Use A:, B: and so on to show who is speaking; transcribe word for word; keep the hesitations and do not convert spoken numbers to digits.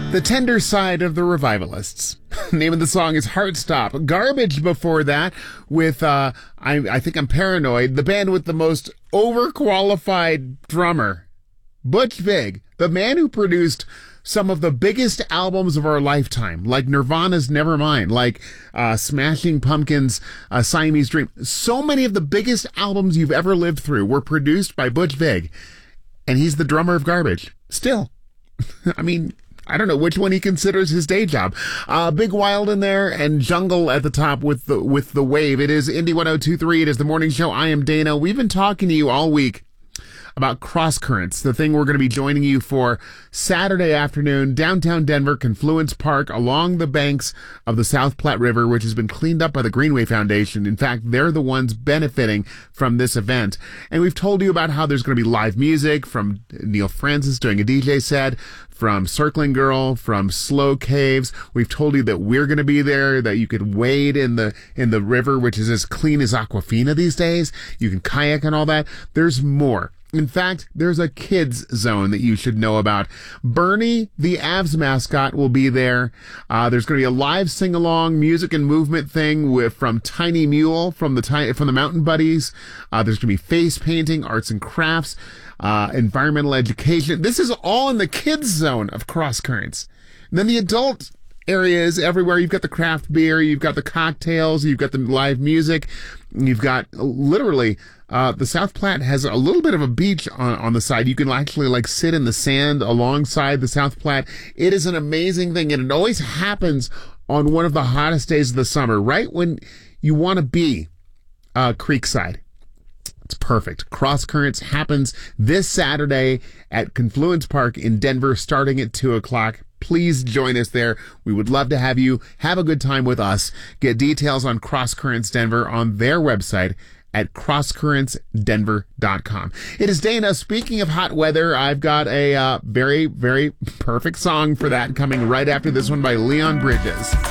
A: The Tender Side of the Revivalists. Name of the song is Heartstop. Garbage before that with, uh, I, I think I'm Paranoid, the band with the most overqualified drummer, Butch Vig, the man who produced some of the biggest albums of our lifetime, like Nirvana's Nevermind, like uh, Smashing Pumpkins' uh, Siamese Dream. So many of the biggest albums you've ever lived through were produced by Butch Vig, and he's the drummer of Garbage. Still. I mean, I don't know which one he considers his day job. Uh, Big Wild in there and Jungle at the top with the with the wave. It is Indie one oh two point three. It is the morning show. I am Dana. We've been talking to you all week about Cross Currents, the thing we're going to be joining you for Saturday afternoon, downtown Denver, Confluence Park, along the banks of the South Platte River, which has been cleaned up by the Greenway Foundation. In fact, they're the ones benefiting from this event. And we've told you about how there's going to be live music from Neil Francis doing a D J set, from Circling Girl, from Slow Caves. We've told you that we're going to be there, that you could wade in the in the river, which is as clean as Aquafina these days. You can kayak and all that. There's more. In fact, there's a kids zone that you should know about. Bernie, the Avs mascot, will be there. Uh, there's going to be a live sing-along music and movement thing with from Tiny Mule from the Ti- from the Mountain Buddies. Uh, there's going to be face painting, arts and crafts, uh, environmental education. This is all in the kids zone of Cross Currents. And then the adult areas everywhere. You've got the craft beer, you've got the cocktails, you've got the live music, you've got literally uh the South Platte has a little bit of a beach on, on the side. You can actually like sit in the sand alongside the South Platte. It is an amazing thing, and it always happens on one of the hottest days of the summer, right when you want to be uh creekside. It's perfect. Cross Currents happens this Saturday at Confluence Park in Denver, starting at two o'clock. Please join us there. We would love to have you have a good time with us. Get details on Cross Currents Denver on their website at cross currents denver dot com. It is Dana. Speaking of hot weather, I've got a uh, very, very perfect song for that coming right after this one by Leon Bridges.